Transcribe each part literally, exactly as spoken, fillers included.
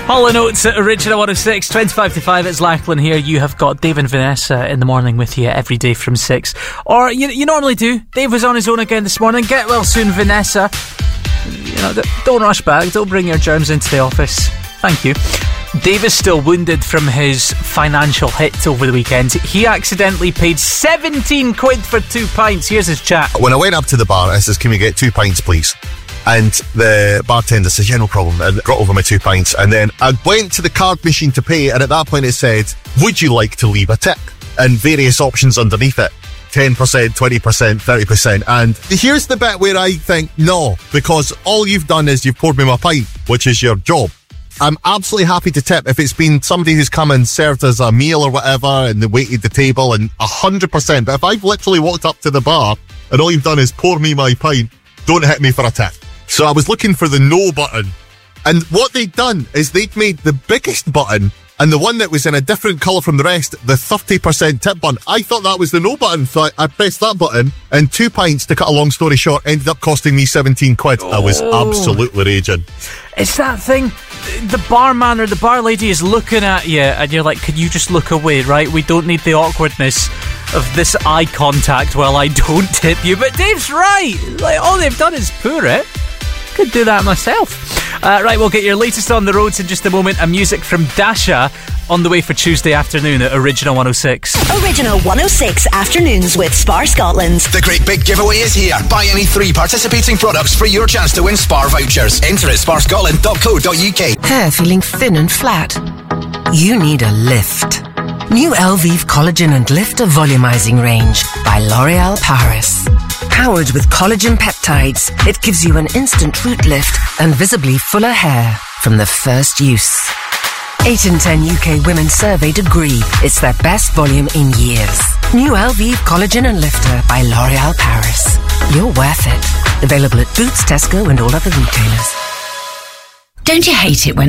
Hall and Oates at Original one oh six, twenty-five to five. It's Lachlan here. You have got Dave and Vanessa in the morning with you every day from six. Or you, you normally do. Dave was on his own again this morning. Get well soon, Vanessa. You know, don't rush back. Don't bring your germs into the office. Thank you. Dave is still wounded from his financial hit over the weekend. He accidentally paid seventeen quid for two pints. Here's his chat. When I went up to the bar, I says, can we get two pints, please? And the bartender says, yeah, no problem. And brought over my two pints. And then I went to the card machine to pay. And at that point it said, would you like to leave a tip? And various options underneath it. ten percent, twenty percent, thirty percent. And here's the bit where I think, no. Because all you've done is you've poured me my pint, which is your job. I'm absolutely happy to tip if it's been somebody who's come and served us a meal or whatever and they waited the table and one hundred percent. But if I've literally walked up to the bar and all you've done is pour me my pint, don't hit me for a tip. So I was looking for the no button. And what they'd done is they'd made the biggest button and the one that was in a different colour from the rest, the thirty percent tip button. I thought that was the no button, so I, I pressed that button and two pints, to cut a long story short, ended up costing me seventeen quid. Oh. I was absolutely raging. It's that thing, the barman or the bar lady is looking at you and you're like, can you just look away, right? We don't need the awkwardness of this eye contact while I don't tip you. But Dave's right. Like, all they've done is pour it. Could do that myself. Uh, right, we'll get your latest on the roads in just a moment. And music from Dasha on the way for Tuesday afternoon at Original one oh six. Original one oh six Afternoons with Spar Scotland. The great big giveaway is here. Buy any three participating products for your chance to win Spar vouchers. Enter at spar scotland dot co dot uk. Hair feeling thin and flat? You need a lift. New Elvive Collagen and Lifter Volumizing Range by L'Oréal Paris. Powered with collagen peptides, it gives you an instant root lift and visibly fuller hair from the first use. eight in ten U K women surveyed agree it's their best volume in years. New Elvive Collagen and Lifter by L'Oréal Paris. You're worth it. Available at Boots, Tesco and all other retailers. Don't you hate it when...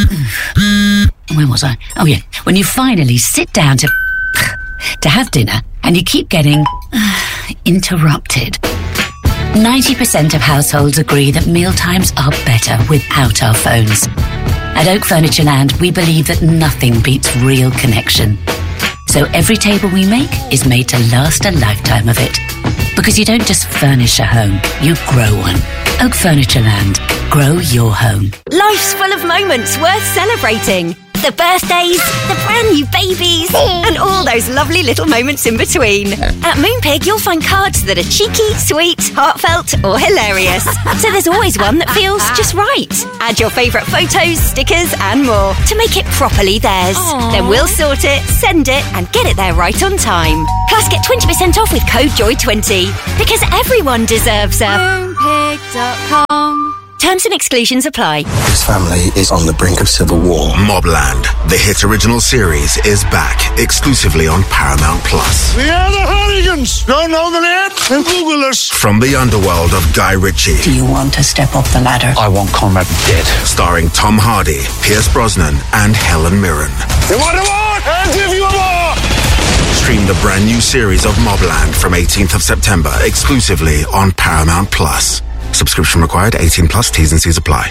Where was I? Oh yeah, when you finally sit down to... to have dinner and you keep getting... interrupted. ninety percent of households agree that mealtimes are better without our phones. At Oak Furniture Land, we believe that nothing beats real connection. So every table we make is made to last a lifetime of it. Because you don't just furnish a home, you grow one. Oak Furniture Land. Grow your home. Life's full of moments worth celebrating. The birthdays, the brand new babies, and all those lovely little moments in between. At Moonpig, you'll find cards that are cheeky, sweet, heartfelt, or hilarious. So there's always one that feels just right. Add your favourite photos, stickers, and more to make it properly theirs. Aww. Then we'll sort it, send it, and get it there right on time. Plus, get twenty percent off with code joy twenty. Because everyone deserves a moonpig dot com. Terms and exclusions apply. His family is on the brink of civil war. Mobland, the hit original series, is back exclusively on Paramount Plus. We are the Hooligans. Don't know the net? Then Google us. From the underworld of Guy Ritchie. Do you want to step up the ladder? I want Conrad dead. Starring Tom Hardy, Pierce Brosnan, and Helen Mirren. You want a more? I'll give you a more. Stream the brand new series of Mobland from eighteenth of September exclusively on Paramount Plus. Subscription required, eighteen plus, T's and C's apply.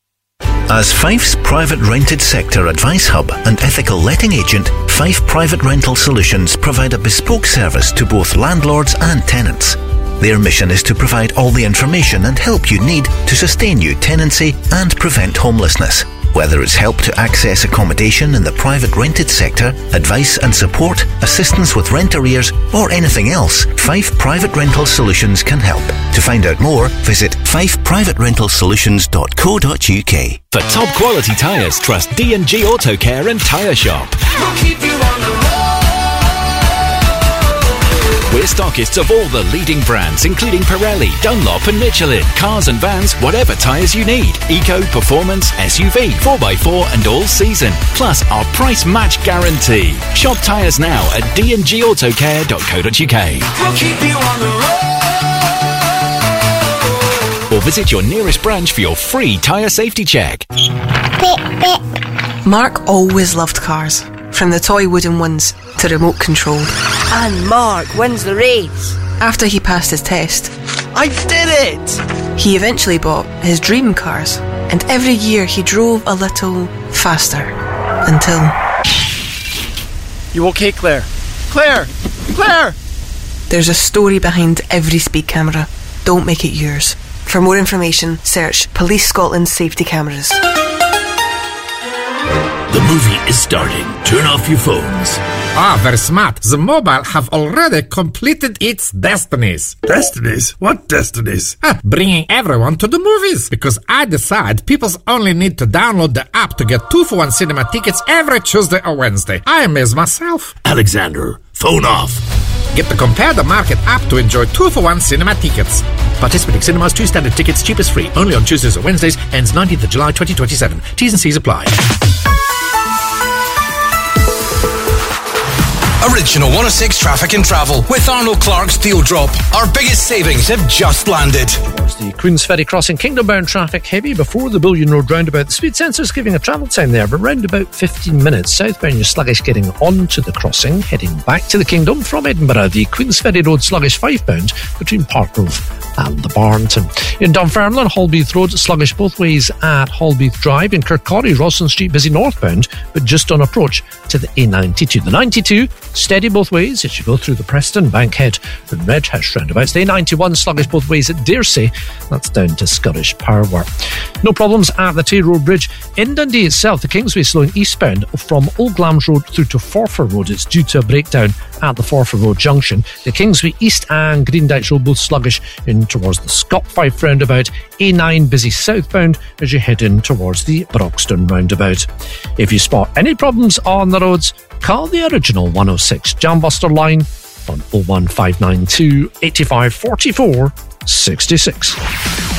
As Fife's private rented sector advice hub and ethical letting agent, Fife Private Rental Solutions provide a bespoke service to both landlords and tenants. Their mission is to provide all the information and help you need to sustain your tenancy and prevent homelessness. Whether it's help to access accommodation in the private rented sector, advice and support, assistance with rent arrears, or anything else, Fife Private Rental Solutions can help. To find out more, visit fife private rental solutions dot co dot uk. For top quality tyres, trust D and G Auto Care and Tyre Shop. We'll keep you on the road. We're stockists of all the leading brands, including Pirelli, Dunlop and Michelin. Cars and vans, whatever tyres you need. Eco, performance, S U V, four by four and all season. Plus our price match guarantee. Shop tyres now at d and g auto care dot co dot uk. We'll keep you on the road. Or visit your nearest branch for your free tyre safety check. Beep, beep. Mark always loved cars. From the toy wooden ones to remote controlled. And Mark wins the race. After he passed his test, I did it! He eventually bought his dream cars. And every year he drove a little faster. Until... You okay, Claire? Claire! Claire! There's a story behind every speed camera. Don't make it yours. For more information, search Police Scotland Safety Cameras. The movie is starting. Turn off your phones. Ah, very smart. The mobile have already completed its destinies. Destinies? What destinies? Ah, bringing everyone to the movies. Because I decide people only need to download the app to get two for one cinema tickets every Tuesday or Wednesday. I amaze myself. Alexander, phone off. Get the Compare the Market app to enjoy two for one cinema tickets. Participating cinemas, two standard tickets, cheapest free. Only on Tuesdays or Wednesdays. Ends nineteenth of July twenty twenty-seven. T's and C's apply. Original one oh six Traffic and Travel with Arnold Clark's Deal Drop. Our biggest savings have just landed. Towards the Queen's Ferry crossing, Kingdom-bound traffic heavy before the Bullion Road roundabout. The speed sensor's giving a travel time there, but round about fifteen minutes. Southbound, you're sluggish getting onto the crossing. Heading back to the Kingdom from Edinburgh, the Queen's Ferry Road sluggish five pound between Parkgrove and the Barnton. In Dunfermline, Holbeath Road sluggish both ways at Holbeath Drive. In Kirkcaldy, Rawson Street busy northbound, but just on approach to the A ninety-two. The ninety-two steady both ways as you go through the Preston, Bankhead and Redhouse roundabouts. The A ninety-one sluggish both ways at Dearsay. That's down to Scottish Power. No problems at the Tay Road Bridge. In Dundee itself, the Kingsway slowing eastbound from Old Glams Road through to Forfar Road. It's due to a breakdown at the Forfar Road junction. The Kingsway East and Green Dyche Road both sluggish in towards the Scott Fife roundabout. A nine busy southbound as you head in towards the Broxton roundabout. If you spot any problems on the roads, call the original one oh six Jambuster line on oh one five nine two, eight five four four, six six.